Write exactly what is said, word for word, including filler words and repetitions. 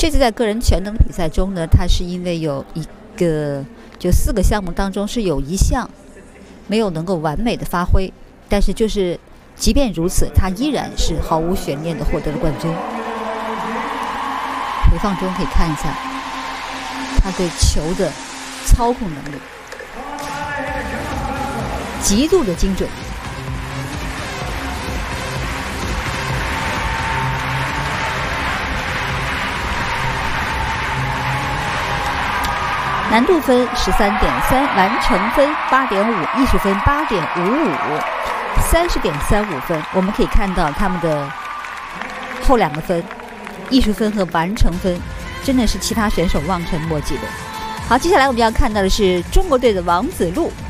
这次在个人全能比赛中呢，他是因为有一个就四个项目当中是有一项没有能够完美的发挥，但是就是即便如此，他依然是毫无悬念的获得了冠军。回放中可以看一下他对球的操控能力，极度的精准。难度分十三点三，完成分八点五，艺术分八点五五，三十点三五分。我们可以看到他们的后两个分，艺术分和完成分，真的是其他选手望尘莫及的。好，接下来我们要看到的是中国队的王子路。